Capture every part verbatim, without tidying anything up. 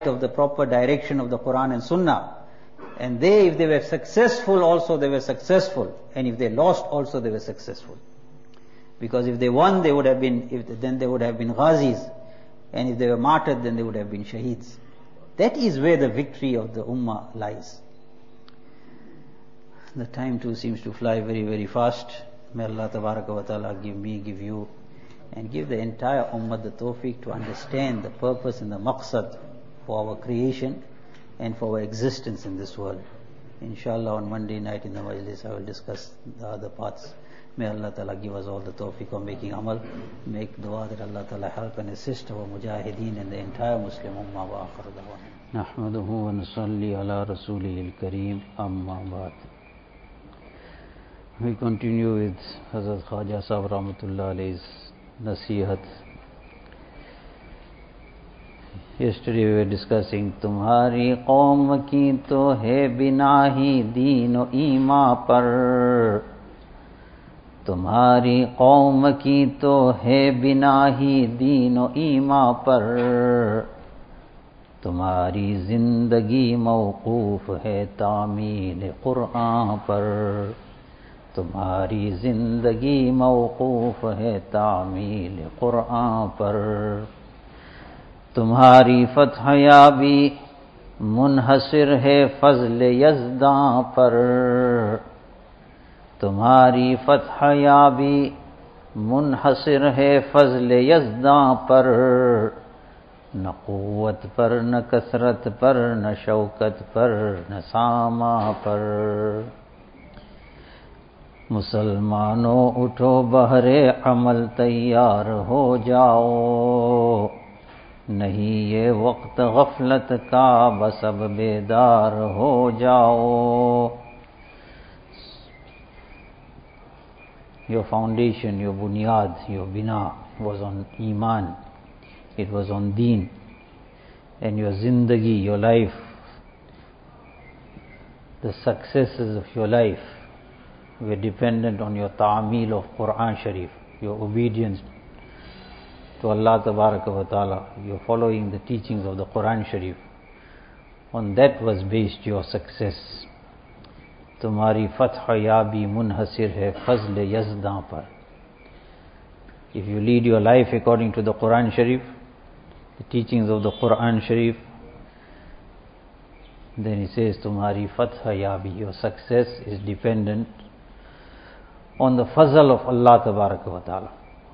of the proper direction of the Quran and Sunnah. And they, if they were successful also, they were successful. And if they lost also, they were successful. Because if they won, they would have been, if then they would have been ghazis. And if they were martyred, then they would have been shaheeds. That is where the victory of the ummah lies. The time too seems to fly very, very fast. May Allah Tabaraka wa Ta'ala give me, give you, and give the entire ummah the tawfiq to understand the purpose and the maqsad for our creation and for our existence in this world. Inshallah, on Monday night in the majlis, I will discuss the other parts. May Allah Ta'ala give us all the tawfiq of making amal. Make dua that Allah Ta'ala help and assist our mujahideen and the entire Muslim ummah. Wa akhir da'wana. Nahmaduhu wa nusalli ala rasulihil kareem, amma ba'd. We continue with Hazrat Khwaja Sahib Rahmatullah Alayhi's nasihat. Yesterday we were discussing Tumhari qawm ki to hai binahi deen o iman par. Tumhari qawm ki to hai binahi deen o iman par. Tumhari zindagi mawqoof hai ta'meel Qur'an par. तुम्हारी जिंदगी मौकूफ है तामील कुरान पर. तुम्हारी फतह याबी मुनहसिर है फजल यज़दां पर. तुम्हारी फतह याबी मुनहसिर है फजल यज़दां पर. न क़ुव्वत पर न कसरत पर न शौकत पर न सामा पर. मुसलमानों उठो बहरे अमल तैयार हो जाओ. नहीं ये वक्त गफलत का बस अब बेदार हो जाओ. Your foundation, your bunyad, your bina was on iman. It was on deen. And your zindagi, your life, the successes of your life were dependent on your ta'ameel of Quran Sharif, your obedience to Allah Tabaraka wa Ta'ala, your following the teachings of the Quran Sharif. On that was based your success. Tumhari fath yabi munhasir hai fazl yazdan par. If you lead your life according to the Quran Sharif, the teachings of the Quran Sharif, then he says Tumhari fath yabi, your success is dependent on the fazl of Allah Tabaraka wa Ta'ala.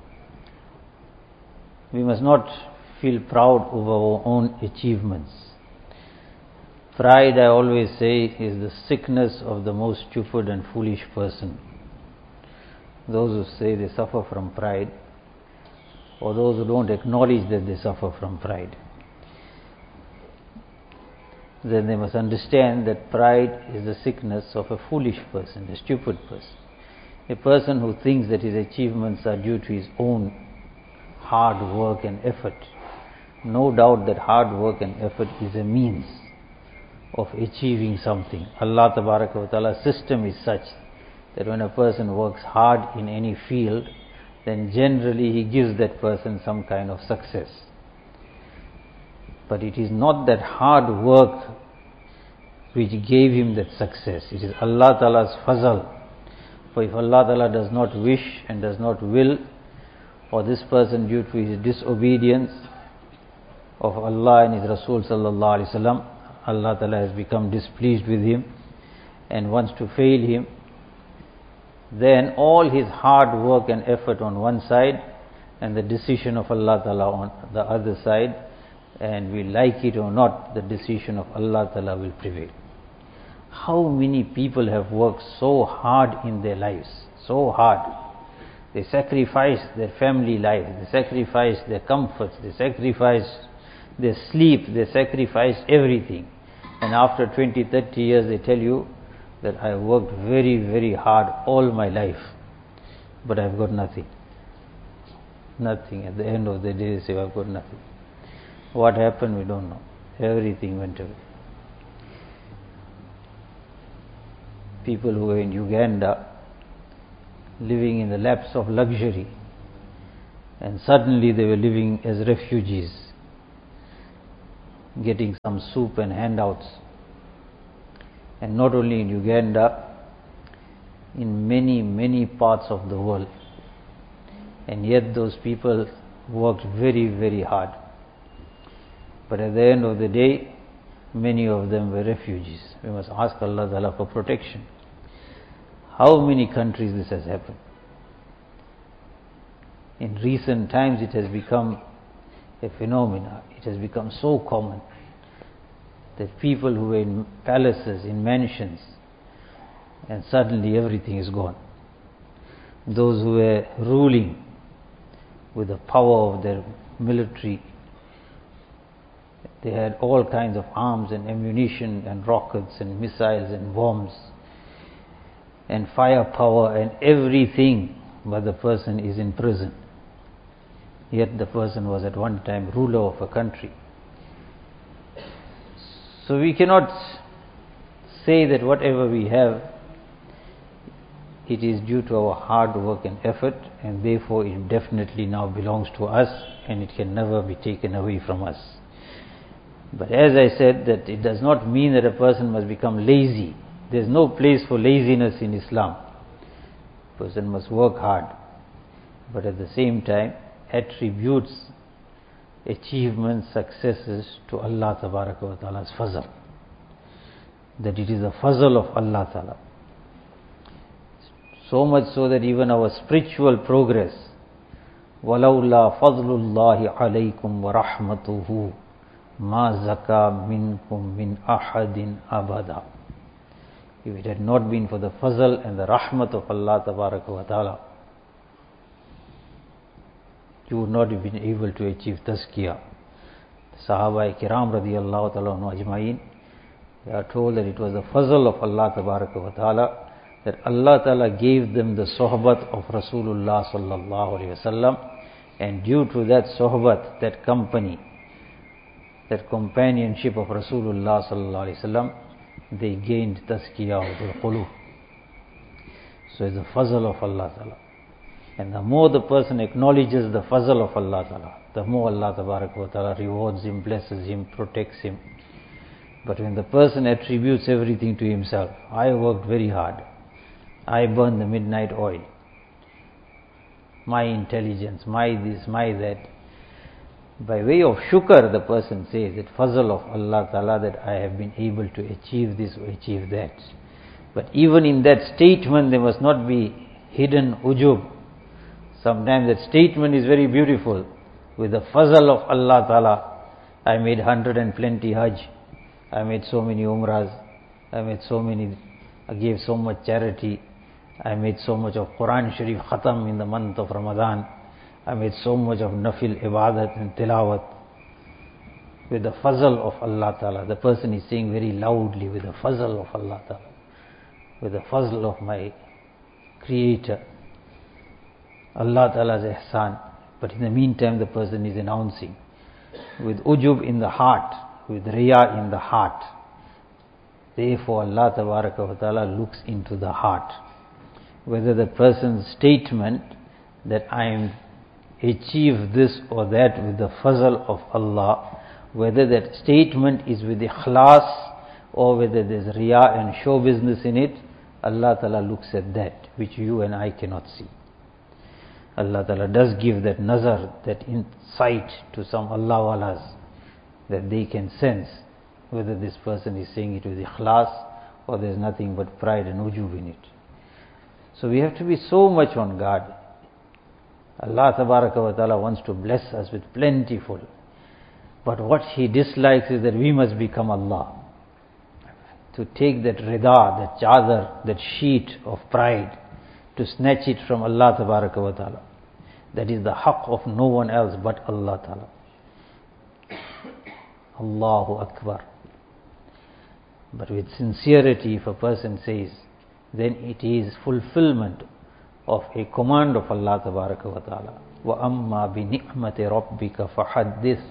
We must not feel proud over our own achievements. Pride, I always say, is the sickness of the most stupid and foolish person. Those who say they suffer from pride, or those who don't acknowledge that they suffer from pride, then they must understand that pride is the sickness of a foolish person, a stupid person. A person who thinks that his achievements are due to his own hard work and effort. No doubt that hard work and effort is a means of achieving something. Allah Tabaraka wa Ta'ala's system is such that when a person works hard in any field, then generally he gives that person some kind of success. But it is not that hard work which gave him that success. It is Allah Ta'ala's fazl. For if Allah Ta'ala does not wish and does not will, or this person due to his disobedience of Allah and His Rasul Sallallahu Alaihi Wasallam, Allah Ta'ala has become displeased with him and wants to fail him, then all his hard work and effort on one side and the decision of Allah Ta'ala on the other side, and we like it or not, the decision of Allah Ta'ala will prevail. How many people have worked so hard in their lives, so hard. They sacrificed their family life, they sacrificed their comforts, they sacrificed their sleep, they sacrificed everything. And after twenty, thirty years they tell you that I worked very, very hard all my life, but I've got nothing. Nothing. At the end of the day they say, I've got nothing. What happened, we don't know. Everything went away. People who were in Uganda living in the laps of luxury, and suddenly they were living as refugees. getting some soup and handouts. And not only in Uganda, in many, many parts of the world. And yet those people worked very, very hard. But at the end of the day, many of them were refugees. We must ask Allah Ta'ala for protection. How many countries this has happened? In recent times it has become a phenomenon. It has become so common that people who were in palaces, in mansions, and suddenly everything is gone. Those who were ruling with the power of their military, they had all kinds of arms and ammunition and rockets and missiles and bombs and firepower and everything, but the person is in prison. Yet the person was at one time ruler of a country. So we cannot say that whatever we have, it is due to our hard work and effort, and therefore it definitely now belongs to us and it can never be taken away from us. But as I said, that it does not mean that a person must become lazy. There is no place for laziness in Islam. A person must work hard, but at the same time attributes achievements, successes to Allah Tabaraka wa Ta'ala's fazl. That it is the fazl of Allah Ta'ala. So much so that even our spiritual progress, وَلَوْلَا فَضْلُ اللَّهِ عَلَيْكُمْ وَرَحْمَتُهُ مَا زَكَى مِنْكُمْ مِنْ أَحَدٍ أَبَدًا. If it had not been for the fazl and the rahmat of Allah Tabaraka wa Ta'ala, you would not have been able to achieve tazkiyah. The Sahaba Kiram radiyallahu ta'ala anhu ajma'in, they are told that it was the fazl of Allah Tabaraka wa Ta'ala that Allah Ta'ala gave them the sohbat of Rasulullah sallallahu alayhi wasallam, and due to that sohbat, that company, that companionship of Rasulullah sallallahu alayhi wasallam, they gained tazkiyah of the qulub. So it's the fazl of Allah Ta'ala. And the more the person acknowledges the fazl of Allah Ta'ala, the more Allah Tabaraka wa Ta'ala rewards him, blesses him, protects him. But when the person attributes everything to himself, I worked very hard, I burned the midnight oil, my intelligence, my this, my that. By way of shukr, the person says that fazl of Allah Ta'ala that I have been able to achieve this or achieve that. But even in that statement there must not be hidden ujub. Sometimes that statement is very beautiful. With the fazl of Allah Ta'ala, I made hundred and plenty hajj, I made so many umrahs, I made so many, I gave so much charity, I made so much of Quran Sharif khatam in the month of Ramadan, I made so much of nafil ibadat and tilawat. With the fazl of Allah Ta'ala, the person is saying very loudly, with the fazl of Allah Ta'ala, with the fazl of my Creator, Allah Ta'ala's ihsan. But in the meantime the person is announcing with ujub in the heart, with riya in the heart. Therefore Allah Tabaraka wa Ta'ala looks into the heart. Whether the person's statement that I am achieve this or that with the fazl of Allah, whether that statement is with ikhlas or whether there's riya and show business in it, Allah Ta'ala looks at that which you and I cannot see. Allah Ta'ala does give that nazar, that insight to some Allah walas, that they can sense whether this person is saying it with ikhlas or there's nothing but pride and ujub in it. So we have to be so much on guard. Allah Tabaraka wa Ta'ala wants to bless us with plentiful, but what He dislikes is that we must become Allah. To take that rida, that chadar, that sheet of pride, to snatch it from Allah Tabaraka wa Ta'ala. That is the haqq of no one else but Allah Ta'ala. Allahu Akbar. But with sincerity, if a person says, then it is fulfillment of a command of Allah Tabaraka wa Ta'ala. وَأَمَّا بِنِعْمَةِ رَبِّكَ فَحَدِّثْ.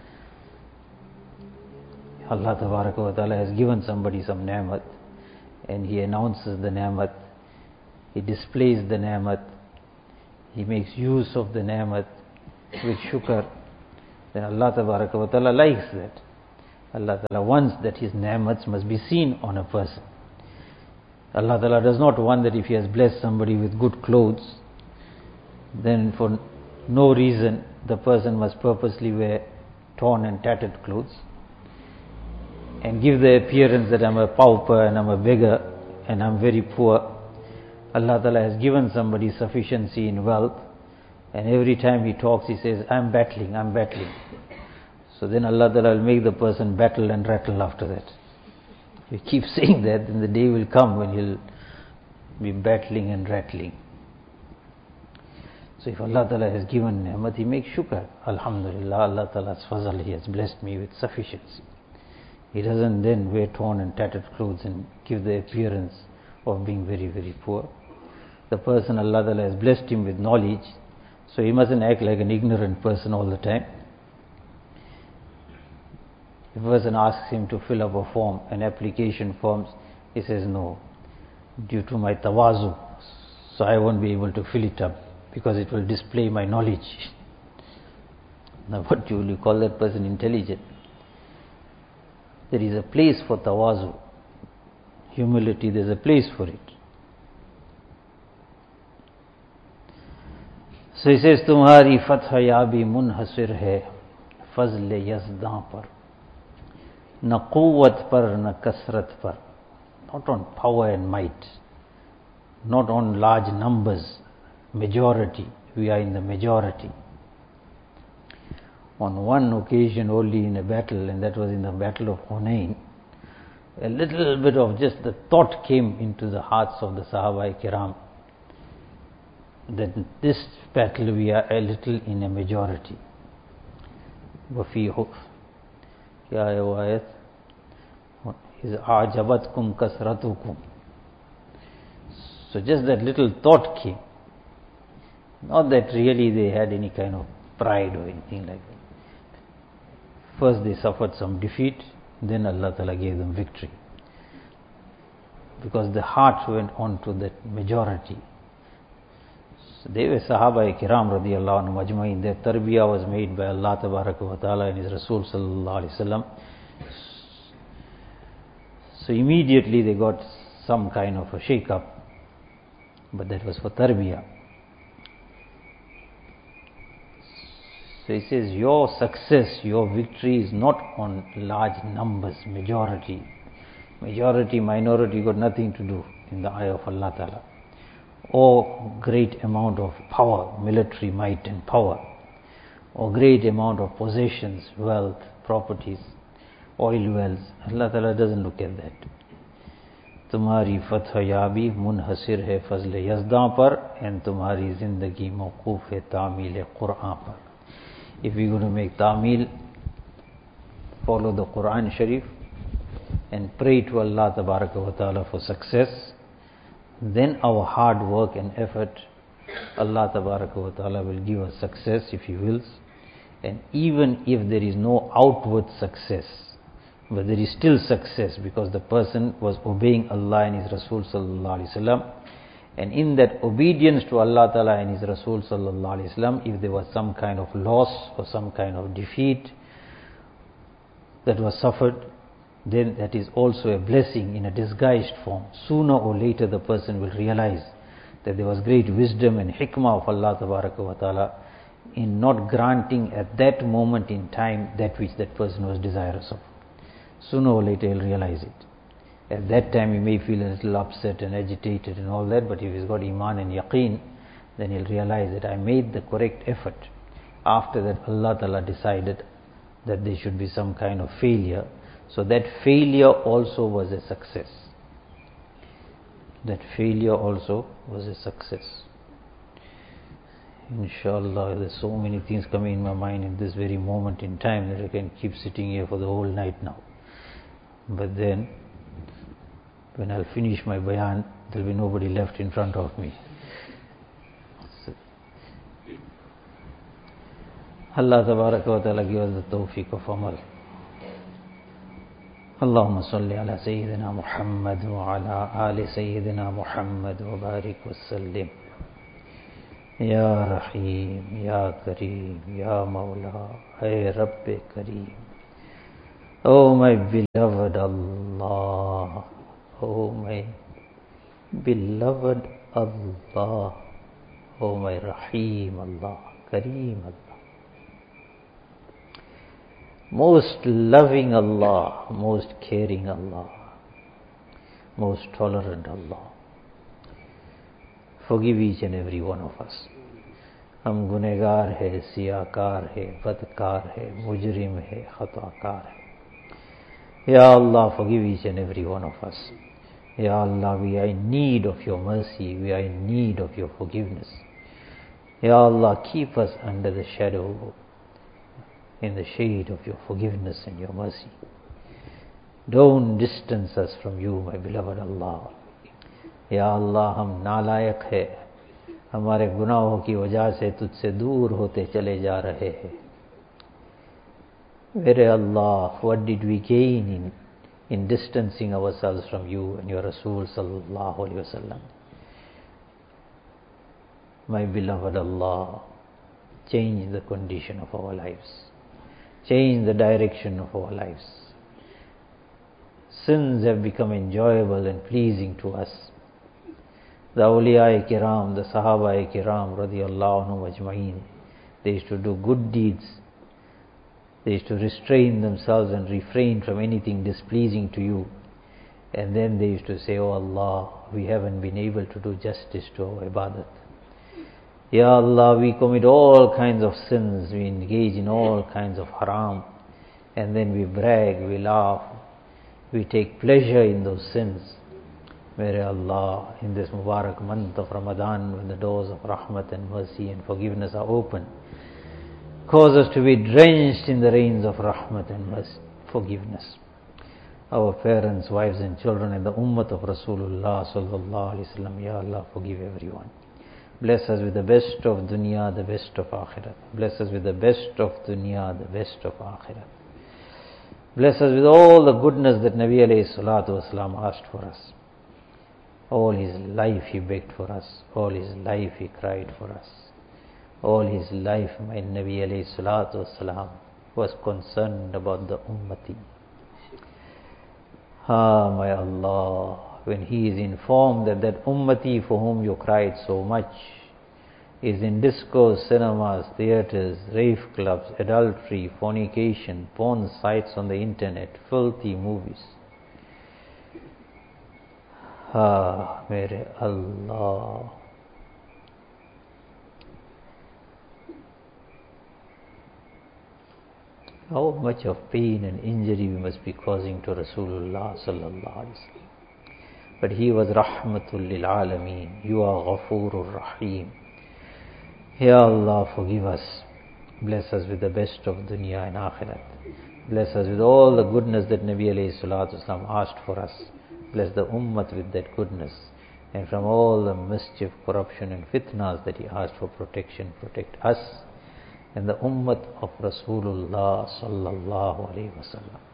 Allah Tabaraka wa Ta'ala has given somebody some ni'mat, and He announces the ni'mat, He displays the ni'mat, He makes use of the ni'mat with shukr. Then Allah Tabaraka wa Ta'ala likes that. Allah Ta'ala wants that His ni'mats must be seen on a person. Allah Ta'ala does not want that if He has blessed somebody with good clothes, then for no reason the person must purposely wear torn and tattered clothes and give the appearance that I'm a pauper and I'm a beggar and I'm very poor. Allah Ta'ala has given somebody sufficiency in wealth, and every time he talks he says, I'm battling, I'm battling. So then Allah Ta'ala will make the person battle and rattle after that. If you keep saying that, then the day will come when he'll be battling and rattling. So if Allah Ta'ala has given ni'mat, he makes shukr. Alhamdulillah, Allah Ta'ala's fazal, He has blessed me with sufficiency. He doesn't then wear torn and tattered clothes and give the appearance of being very, very poor. The person, Allah Ta'ala has blessed him with knowledge, so he mustn't act like an ignorant person all the time. If a person asks him to fill up a form, an application form, he says, no, due to my tawazu, so I won't be able to fill it up because it will display my knowledge. Now what will you call that person intelligent? There is a place for tawazu, humility, there's a place for it. So he says, तुम्हारी फतह याबी मुनहसिर है फजल यज़दां पर, न क़ुव्वत पर न कसरत पर. Not on power and might, not on large numbers, majority. We are in the majority. On one occasion only in a battle, and that was in the battle of Hunain, a little bit of just the thought came into the hearts of the Sahaba Kiram that this battle we are a little in a majority. وَفِي حُفْ क्या है वो आयत? إِذْ أَعْجَبَتْكُمْ كَثْرَتُكُمْ. So just that little thought came. Not that really they had any kind of pride or anything like that. First they suffered some defeat, then Allah Ta'ala gave them victory. Because the heart went on to that majority. So they were Sahaba Kiram radiallahu anhu majma'in. Their tarbiyah was made by Allah Tabaraka wa Ta'ala and His Rasul sallallahu alayhi wa sallam. So immediately they got some kind of a shake-up. But that was for tarbiyah. So he says, your success, your victory is not on large numbers, majority. Majority, minority got nothing to do in the eye of Allah Ta'ala. Or great amount of power, military might and power. Or great amount of possessions, wealth, properties, oil wells. Allah Ta'ala doesn't look at that. तुम्हारी फतह याबी मुनहसिर है फजल यज़दां पर, and तुम्हारी जिंदगी मौकूफ है तामील कुरान पर. If we're going to make ta'meel, follow the Quran Sharif and pray to Allah Tabaraka wa Ta'ala for success, then our hard work and effort, Allah Tabaraka wa Ta'ala will give us success if He wills. And even if there is no outward success, but there is still success because the person was obeying Allah and His Rasul sallallahu alaihi wasallam. And in that obedience to Allah Ta'ala and His Rasul sallallahu alaihi wasallam, if there was some kind of loss or some kind of defeat that was suffered, then that is also a blessing in a disguised form. Sooner or later the person will realize that there was great wisdom and hikmah of Allah Tabaraka wa Ta'ala in not granting at that moment in time that which that person was desirous of. Sooner or later he'll realize it. At that time he may feel a little upset and agitated and all that, but if he's got iman and yaqeen, then he'll realize that I made the correct effort. After that Allah Ta'ala decided that there should be some kind of failure. So that failure also was a success. That failure also was a success. Inshallah, there's so many things coming in my mind in this very moment in time that I can keep sitting here for the whole night now. But then, when I'll finish my bayan, there'll be nobody left in front of me. So, Allah Tabaraka wa Ta'ala give us the tawfiq of amal. اللهم صل على سيدنا محمد وعلى آل سيدنا محمد وبارك وسلم. يا رحيم يا كريم يا مولا اے رب کریم Oh my beloved Allah, oh my beloved Allah, oh my Rahim Allah, Kareem Allah, most loving Allah, most caring Allah, most tolerant Allah. Forgive each and every one of us. हम गुनहगार है, सियाकार है, बदकार है, मुजरिम है, खताकार है. Ya Allah, forgive each and every one of us. Ya Allah, we are in need of your mercy, we are in need of your forgiveness. Ya Allah, keep us under the shadow, in the shade of your forgiveness and your mercy. Don't distance us from you, my beloved Allah. Ya Allah, हम नालायक है, हमारे गुनाहों की वजह से तुझसे दूर होते चले जा रहे हैं. Mere Allah, what did we gain in, in distancing ourselves from you and your Rasul sallallahu alaihi wasallam? My beloved Allah, change the condition of our lives. Change the direction of our lives. Sins have become enjoyable and pleasing to us. The awliya kiram, the sahaba kiram radiyallahu anhum ajma'in, they used to do good deeds. They used to restrain themselves and refrain from anything displeasing to you. And then they used to say, oh Allah, we haven't been able to do justice to our ibadat. Ya Allah, we commit all kinds of sins, we engage in all kinds of haram, and then we brag, we laugh, we take pleasure in those sins. May Allah, in this Mubarak month of Ramadan, when the doors of rahmat and mercy and forgiveness are open, cause us to be drenched in the rains of rahmat and mercy, forgiveness. Our parents, wives and children and the ummah of Rasulullah sallallahu alaihi wasallam, Ya Allah, forgive everyone. Bless us with the best of dunya, the best of akhirat. Bless us with the best of dunya, the best of akhirat. Bless us with all the goodness that Nabi alayhi salatu wasalam asked for us. All his life he begged for us. All his life he cried for us. All his life, my Nabi alayhi salatu wasalam was concerned about the ummati. Ah, my Allah, when he is informed that that ummati for whom you cried so much is in discos, cinemas, theatres, rave clubs, adultery, fornication, porn sites on the internet, filthy movies. Ah, mere Allah. How much of pain and injury we must be causing to Rasulullah sallallahu alaihi wasallam. But he was rahmatul lil alameen. You are Ghafoorur Rahim. Ya Allah, forgive us. Bless us with the best of dunya and akhirat. Bless us with all the goodness that Nabi alayhi salatu wasalam asked for us. Bless the ummah with that goodness. And from all the mischief, corruption and fitnas that he asked for protection, protect us and the ummah of Rasulullah sallallahu alaihi wasallam.